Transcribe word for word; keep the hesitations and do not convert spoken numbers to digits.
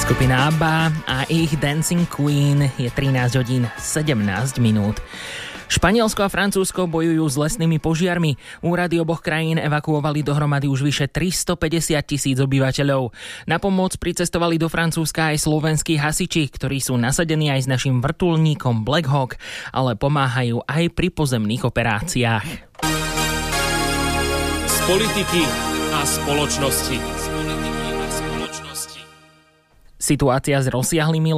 Skupina ABBA a ich Dancing Queen. Je trinásť hodín sedemnásť minút. Španielsko a Francúzsko bojujú s lesnými požiarmi. Úrady oboch krajín evakuovali dohromady už vyše tristopäťdesiat tisíc obyvateľov. Na pomoc pricestovali do Francúzska aj slovenskí hasiči, ktorí sú nasadení aj s našim vrtuľníkom Black Hawk, ale pomáhajú aj pri pozemných operáciách. Z politiky a spoločnosti. Situácia s rozsiahlými